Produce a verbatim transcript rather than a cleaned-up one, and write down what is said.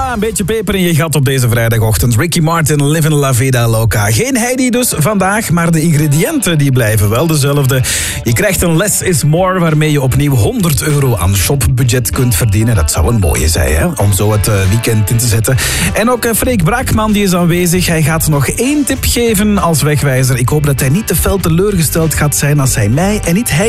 Voilà, een beetje peper in je gat op deze vrijdagochtend. Ricky Martin, Livin' La Vida Loca. Geen Heidi dus vandaag, maar de ingrediënten die blijven wel dezelfde. Je krijgt een Less is More, waarmee je opnieuw honderd euro aan shopbudget kunt verdienen. Dat zou een mooie zijn, hè? Om zo het weekend in te zetten. En ook Freek Braakman, die is aanwezig. Hij gaat nog één tip geven als wegwijzer. Ik hoop dat hij niet te fel teleurgesteld gaat zijn als hij mij en niet hij